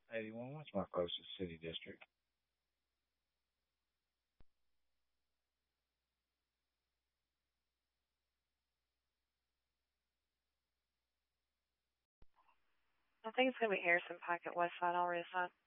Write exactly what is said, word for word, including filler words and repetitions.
eighty-one, what's my closest city district? I think it's going to be Harrison Pike at Westside. I'll reassign.